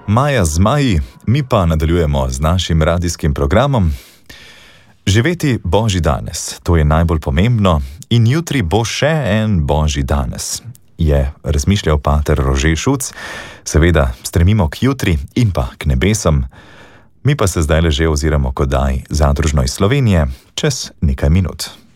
Maja z Maji, mi pa nadaljujemo z našim radijskim programom. Živeti Božji danes, to je najbolj pomembno, in jutri bo še en Božji danes, je razmišljal pater Rože Šuc. Seveda stremimo k jutri in pa k nebesom. Mi pa se zdaj že oziramo k oddaji Zadružno iz Slovenije čez nekaj minut.